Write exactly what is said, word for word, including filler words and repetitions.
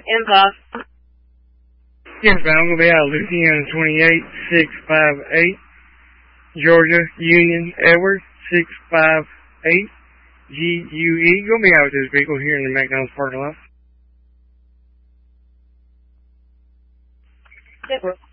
Inbox. Yes, ma'am. I'm going to be out of Louisiana twenty-eight six five eight. Georgia Union Edwards six five eight. G U E. Going to be out with those people here in the McDonald's parking lot. Edwards.